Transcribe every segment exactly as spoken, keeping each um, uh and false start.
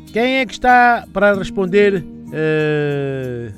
Quem é que está para responder? Uh,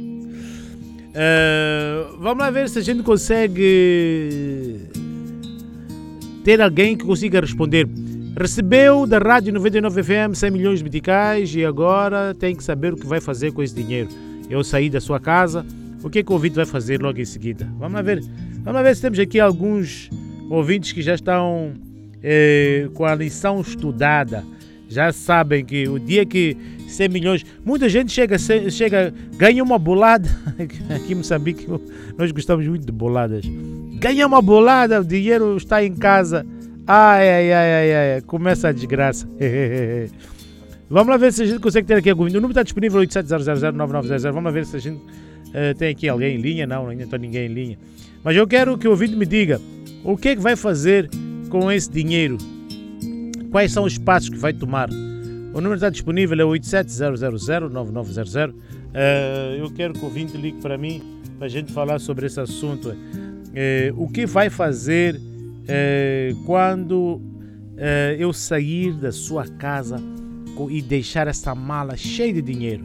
uh, vamos lá ver se a gente consegue ter alguém que consiga responder. Recebeu da Rádio noventa e nove F M cem milhões de meticais e agora tem que saber o que vai fazer com esse dinheiro. Eu saí da sua casa, o que é que o ouvinte vai fazer logo em seguida? Vamos lá ver. Vamos lá ver se temos aqui alguns ouvintes que já estão eh, com a lição estudada. Já sabem que o dia que cem milhões... Muita gente chega, chega ganha uma bolada. Aqui em Moçambique nós gostamos muito de boladas. Ganha uma bolada, o dinheiro está em casa. Ai, ai, ai, ai, ai. Começa a desgraça. Vamos lá ver se a gente consegue ter aqui algum... O número está disponível oito sete zero zero zero nove nove zero zero. Vamos lá ver se a gente uh, tem aqui alguém em linha. Não, ainda não está ninguém em linha. Mas eu quero que o ouvinte me diga o que é que vai fazer com esse dinheiro. Quais são os passos que vai tomar? O número está disponível, é oito sete zero zero zero nove nove zero zero. Uh, eu quero que o ouvinte ligue para mim para a gente falar sobre esse assunto. Uh, o que vai fazer uh, quando uh, eu sair da sua casa e deixar essa mala cheia de dinheiro?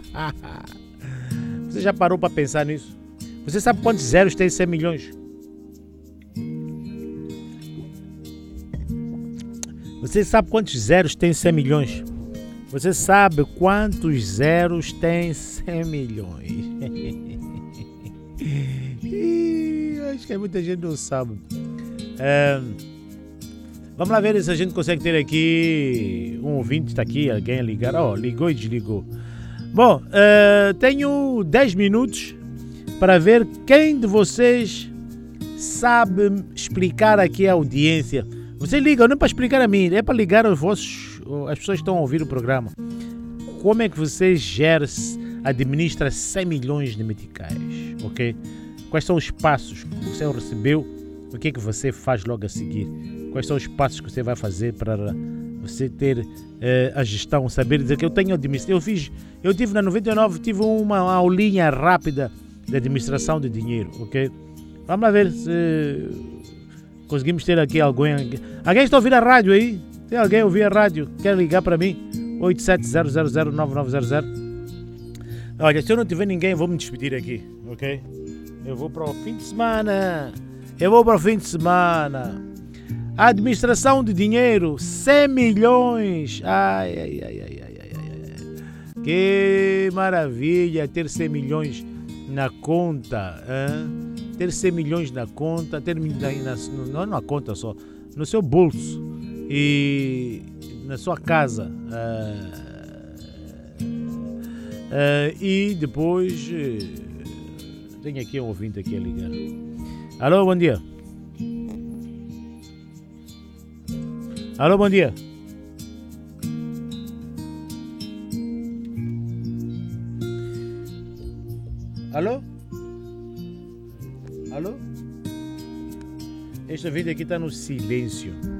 Você já parou para pensar nisso? Você sabe quantos zeros tem cem milhões? Você sabe quantos zeros tem cem milhões? Você sabe quantos zeros tem cem milhões? Acho que muita gente não sabe. É, vamos lá ver se a gente consegue ter aqui um ouvinte. Está aqui, alguém a ligar. Oh, ligou e desligou. Bom, é, tenho dez minutos para ver quem de vocês sabe explicar aqui à audiência. Você liga, não é para explicar a mim, é para ligar aos vossos, as pessoas que estão a ouvir o programa. Como é que você gera, administra cem milhões de meticais, ok? Quais são os passos que você recebeu? O que é que você faz logo a seguir? Quais são os passos que você vai fazer para você ter eh, a gestão, saber dizer que eu tenho administração? Eu fiz, eu tive na noventa e nove, tive uma aulinha rápida de administração de dinheiro, ok? Vamos lá ver se conseguimos ter aqui alguém. Alguém está a ouvir a rádio aí? Tem alguém a ouvir a rádio? Quer ligar para mim? oito sete zero zero zero nove nove zero zero. Olha, se eu não tiver ninguém, vou me despedir aqui, ok? Eu vou para o fim de semana. Eu vou para o fim de semana. A administração de dinheiro, cem milhões. Ai, ai, ai, ai, ai, ai, ai. Que maravilha ter cem milhões na conta, hein? Ter cem milhões na conta, ter na, na, não na conta só, no seu bolso e na sua casa. Uh, uh, e depois uh, tenho aqui um ouvinte aqui a ligar. Alô, bom dia. Alô, bom dia. Alô? Alô? Este vídeo aqui está no silêncio.